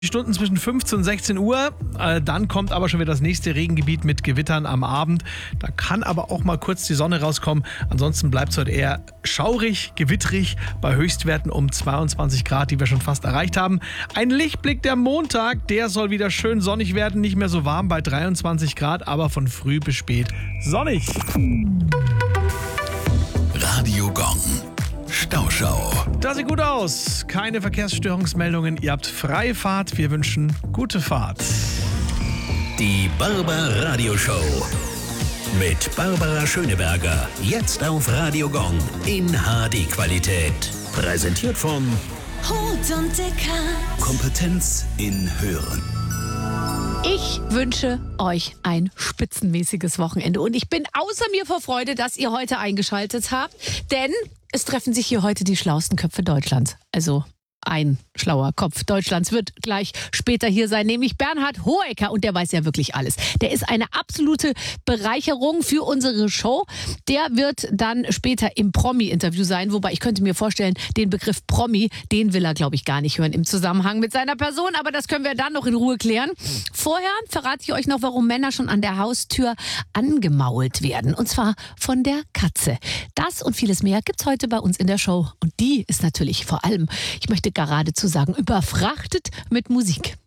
Die Stunden zwischen 15 und 16 Uhr, dann kommt aber schon wieder das nächste Regengebiet mit Gewittern am Abend. Da kann aber auch mal kurz die Sonne rauskommen. Ansonsten bleibt es heute eher schaurig, gewittrig, bei Höchstwerten um 22 Grad, die wir schon fast erreicht haben. Ein Lichtblick der Montag, der soll wieder schön sonnig werden, nicht mehr so warm bei 23 Grad, aber von früh bis spät sonnig. Radio Gong. Stauschau. Das sieht gut aus. Keine Verkehrsstörungsmeldungen. Ihr habt freie Fahrt. Wir wünschen gute Fahrt. Die Barbar Radio Show. Mit Barbara Schöneberger. Jetzt auf Radio Gong. In HD-Qualität. Präsentiert von Hut und Dicker. Kompetenz in Hören. Ich wünsche euch ein spitzenmäßiges Wochenende und ich bin außer mir vor Freude, dass ihr heute eingeschaltet habt, denn es treffen sich hier heute die schlauesten Köpfe Deutschlands. Also ein schlauer Kopf Deutschlands wird gleich später hier sein, nämlich Bernhard Hohecker. Und der weiß ja wirklich alles. Der ist eine absolute Bereicherung für unsere Show. Der wird dann später im Promi-Interview sein. Wobei ich könnte mir vorstellen, den Begriff Promi, den will er, glaube ich, gar nicht hören im Zusammenhang mit seiner Person. Aber das können wir dann noch in Ruhe klären. Vorher verrate ich euch noch, warum Männer schon an der Haustür angemault werden. Und zwar von der Katze. Das und vieles mehr gibt's heute bei uns in der Show. Und die ist natürlich vor allem, ich möchte geradezu sagen, überfrachtet mit Musik.